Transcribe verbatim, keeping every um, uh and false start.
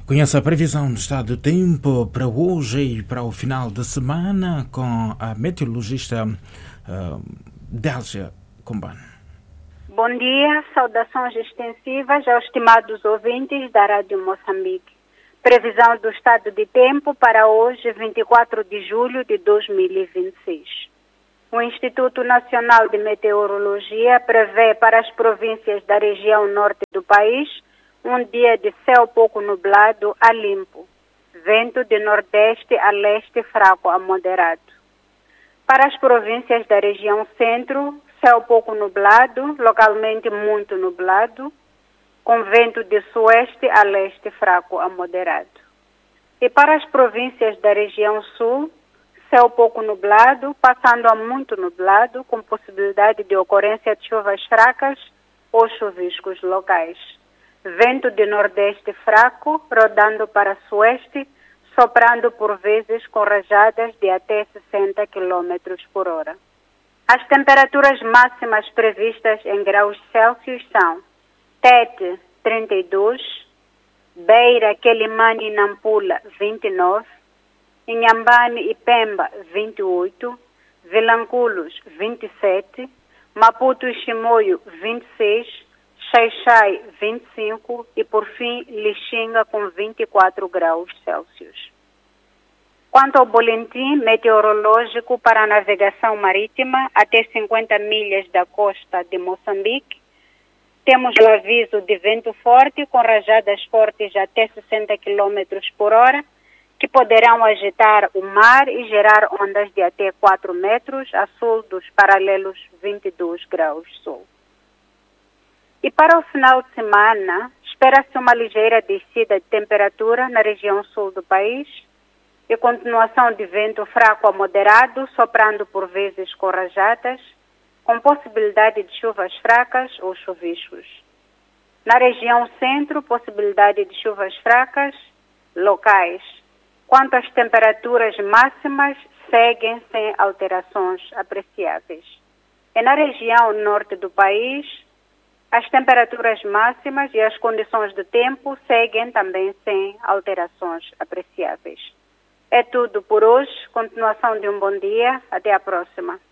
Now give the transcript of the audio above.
Conhece a previsão do estado do tempo para hoje e para o final de semana com a meteorologista uh, Délcia Kumban. Bom dia, saudações extensivas aos estimados ouvintes da Rádio Moçambique. Previsão do estado de tempo para hoje, vinte e quatro de julho de dois mil e vinte e seis. O Instituto Nacional de Meteorologia prevê para as províncias da região norte do país um dia de céu pouco nublado a limpo, vento de nordeste a leste fraco a moderado. Para as províncias da região centro, céu pouco nublado, localmente muito nublado, com vento de sueste a leste fraco a moderado. E para as províncias da região sul, céu pouco nublado, passando a muito nublado, com possibilidade de ocorrência de chuvas fracas ou chuviscos locais. Vento de nordeste fraco, rodando para sueste, soprando por vezes com rajadas de até sessenta quilômetros por hora. As temperaturas máximas previstas em graus Celsius são Tete, trinta e dois, Beira, Quelimane e Nampula, vinte e nove, Inhambane e Pemba, vinte e oito, Vilanculos, vinte e sete, Maputo e Chimoio, vinte e seis, Xai-Xai, vinte e cinco e, por fim, Lixinga com vinte e quatro graus Celsius. Quanto ao boletim meteorológico para a navegação marítima até cinquenta milhas da costa de Moçambique, temos o aviso de vento forte com rajadas fortes até sessenta quilômetros por hora, que poderão agitar o mar e gerar ondas de até quatro metros a sul dos paralelos vinte e dois graus sul. E para o final de semana, espera-se uma ligeira descida de temperatura na região sul do país e continuação de vento fraco a moderado, soprando por vezes com rajadas, com possibilidade de chuvas fracas ou chuviscos. Na região centro, possibilidade de chuvas fracas locais. Quanto às temperaturas máximas, seguem sem alterações apreciáveis. E na região norte do país, as temperaturas máximas e as condições do tempo seguem também sem alterações apreciáveis. É tudo por hoje. Continuação de um bom dia. Até a próxima.